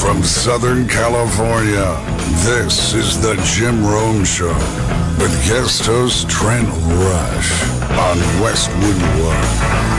From Southern California, this is the Jim Rome Show with guest host Trent Rush on Westwood One.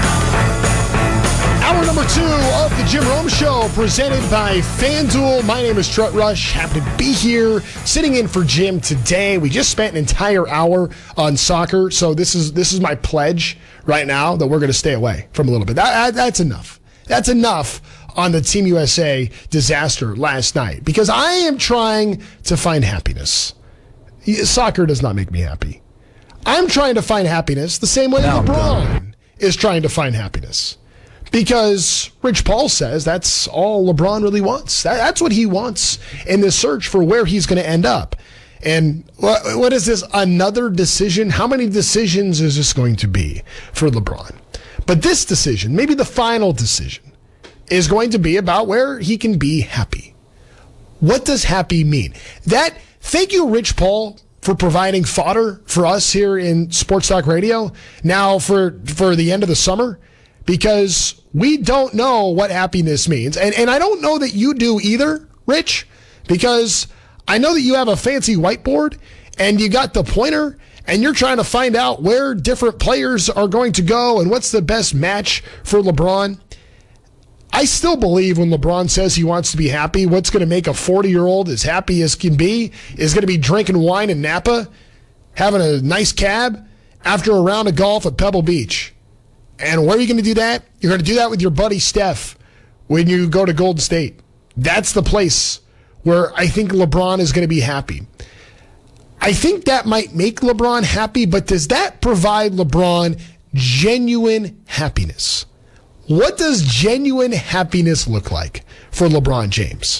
Hour number 2 of the Jim Rome Show, presented by FanDuel. My name is Trent Rush. Happy to be here, sitting in for Jim today. We just spent an entire hour on soccer, so this is my pledge right now that we're going to stay away from a little bit. That's enough. That's enough on the Team USA disaster last night, because I am trying to find happiness. Soccer does not make me happy. I'm trying to find happiness the same way LeBron is trying to find happiness. Because Rich Paul says that's all LeBron really wants. That's what he wants in this search for where he's going to end up. And what is this, another decision? How many decisions is this going to be for LeBron? But this decision, maybe the final decision, is going to be about where he can be happy. What does happy mean? Thank you, Rich Paul, for providing fodder for us here in Sports Talk Radio now for the end of the summer, because we don't know what happiness means. And I don't know that you do either, Rich, because I know that you have a fancy whiteboard and you got the pointer and you're trying to find out where different players are going to go and what's the best match for LeBron. I still believe when LeBron says he wants to be happy, what's going to make a 40-year-old as happy as can be is going to be drinking wine in Napa, having a nice cab after a round of golf at Pebble Beach. And where are you going to do that? You're going to do that with your buddy Steph when you go to Golden State. That's the place where I think LeBron is going to be happy. I think that might make LeBron happy, but does that provide LeBron genuine happiness? What does genuine happiness look like for LeBron James?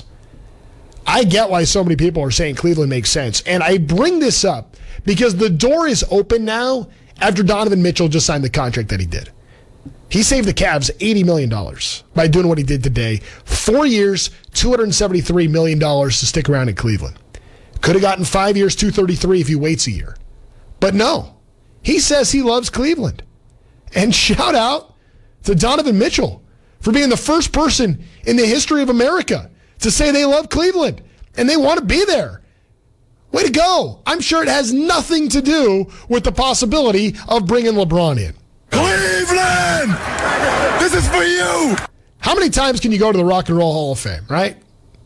I get why so many people are saying Cleveland makes sense. And I bring this up because the door is open now after Donovan Mitchell just signed the contract that he did. He saved the Cavs $80 million by doing what he did today. 4 years, $273 million to stick around in Cleveland. Could have gotten 5 years, $233 if he waits a year. But no, he says he loves Cleveland. And shout out to Donovan Mitchell for being the first person in the history of America to say they love Cleveland and they want to be there. Way to go. I'm sure it has nothing to do with the possibility of bringing LeBron in. Cleveland! This is for you! How many times can you go to the Rock and Roll Hall of Fame, right?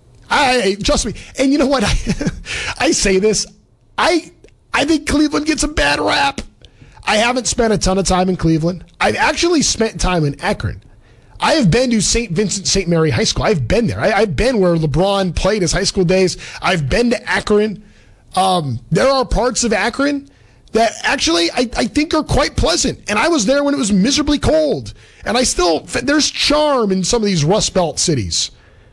I trust me. And you know what? I say this. I think Cleveland gets a bad rap. I haven't spent a ton of time in Cleveland. I've actually spent time in Akron. I have been to St. Vincent St. Mary High School. I've been there. I've been where LeBron played his high school days. I've been to Akron. There are parts of Akron that actually I think are quite pleasant. And I was there when it was miserably cold. And there's charm in some of these Rust Belt cities.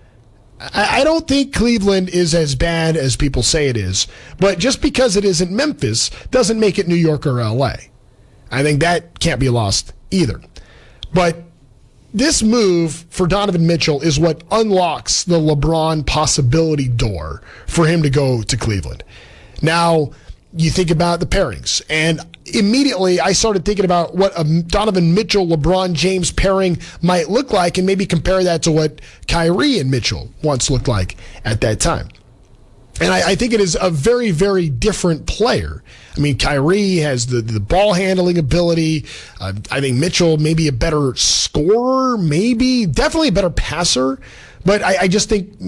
I don't think Cleveland is as bad as people say it is. But just because it isn't Memphis doesn't make it New York or L.A. I think that can't be lost either. But this move for Donovan Mitchell is what unlocks the LeBron possibility door for him to go to Cleveland. Now, you think about the pairings, and immediately I started thinking about what a Donovan Mitchell-LeBron James pairing might look like and maybe compare that to what Kyrie and Mitchell once looked like at that time. And I think it is a very, very different player. I mean, Kyrie has the ball handling ability. I think Mitchell maybe a better scorer, definitely a better passer. But I just think